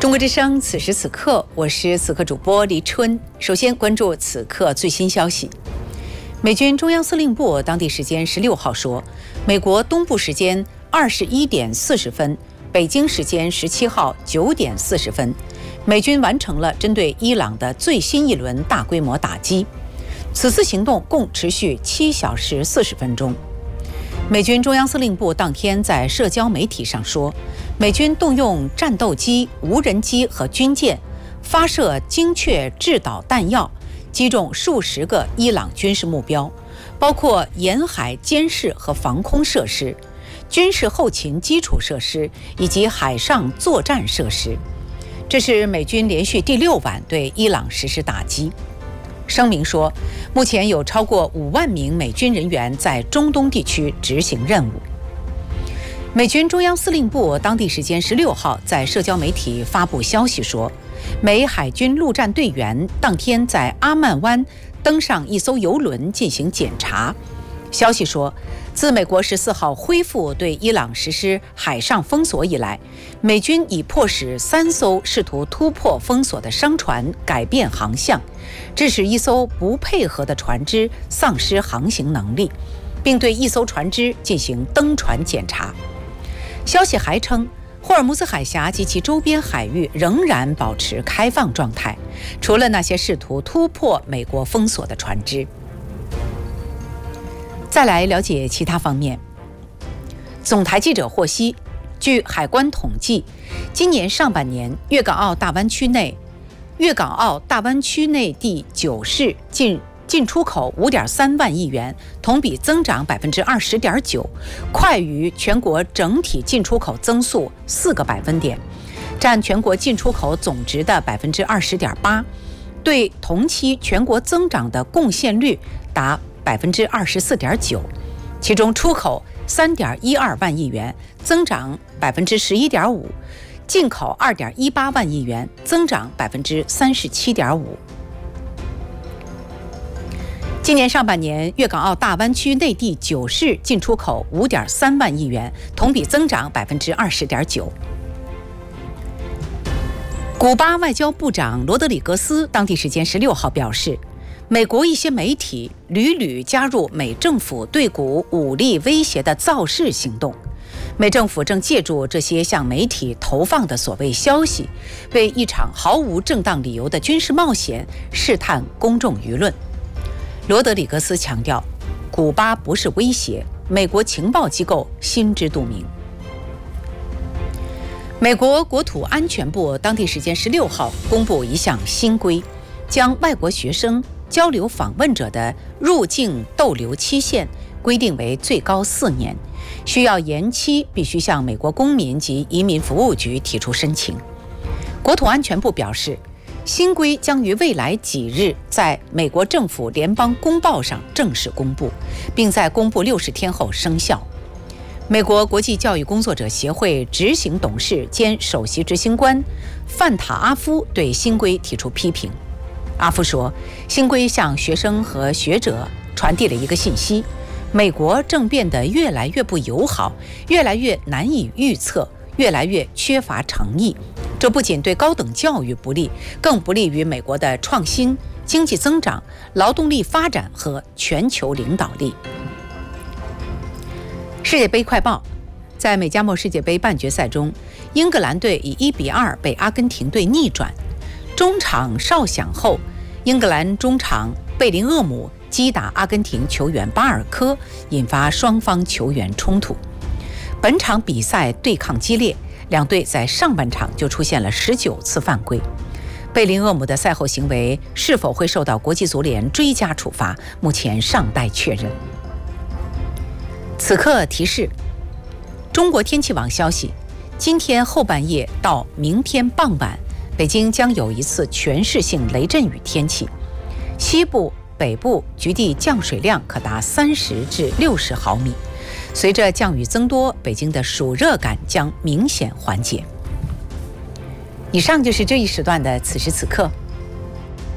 中国之声，此时此刻，我是此刻主播黎春。首先关注此刻最新消息。美军中央司令部当地时间16号说，美国东部时间21点40分，北京时间17号9点40分，美军完成了针对伊朗的最新一轮大规模打击。此次行动共持续7小时40分钟。美军中央司令部当天在社交媒体上说，美军动用战斗机、无人机和军舰，发射精确制导弹药，击中数十个伊朗军事目标，包括沿海监视和防空设施、军事后勤基础设施以及海上作战设施。这是美军连续第6晚对伊朗实施打击。声明说，目前有超过5万名美军人员在中东地区执行任务。美军中央司令部当地时间16号在社交媒体发布消息说，美海军陆战队员当天在阿曼湾登上一艘油轮进行检查。消息说，自美国14号恢复对伊朗实施海上封锁以来，美军已迫使3艘试图突破封锁的商船改变航向，致使一艘不配合的船只丧失航行能力，并对一艘船只进行登船检查。消息还称，霍尔木兹海峡及其周边海域仍然保持开放状态，除了那些试图突破美国封锁的船只。再来了解其他方面。总台记者获悉，据海关统计，今年上半年粤港澳大湾区内地9市进出口5.3万亿元，同比增长20.9%，快于全国整体进出口增速4个百分点，占全国进出口总值的20.8%，对同期全国增长的贡献率达24.9%，其中出口3.12万亿元，增长11.5%，进口2.18万亿元，增长37.5%。今年上半年，粤港澳大湾区内地9市进出口5.3万亿元，同比增长20.9%。古巴外交部长罗德里格斯当地时间16号表示，美国一些媒体屡屡加入美政府对古武力威胁的造势行动，美政府正借助这些向媒体投放的所谓消息，为一场毫无正当理由的军事冒险试探公众舆论。罗德里格斯强调，古巴不是威胁，美国情报机构心知肚明。美国国土安全部当地时间16号公布一项新规，将外国学生交流访问者的入境逗留期限规定为最高4年，需要延期必须向美国公民及移民服务局提出申请。国土安全部表示，新规将于未来几日在美国政府联邦公报上正式公布，并在公布60天后生效。美国国际教育工作者协会执行董事兼首席执行官范塔阿夫对新规提出批评。阿夫说，新规向学生和学者传递了一个信息：美国正变得越来越不友好，越来越难以预测，越来越缺乏诚意。这不仅对高等教育不利，更不利于美国的创新、经济增长、劳动力发展和全球领导力。世界杯快报：在美加墨世界杯半决赛中，英格兰队以1-2被阿根廷队逆转。中场哨响后，英格兰中场贝林厄姆击打阿根廷球员巴尔科，引发双方球员冲突。本场比赛对抗激烈，两队在上半场就出现了19次犯规。贝林厄姆的赛后行为是否会受到国际足联追加处罚，目前尚待确认。此刻提示：中国天气网消息，今天后半夜到明天傍晚，北京将有一次全市性雷阵雨天气，西部、北部局地降水量可达30至60毫米。随着降雨增多，北京的暑热感将明显缓解。以上就是这一时段的此时此刻。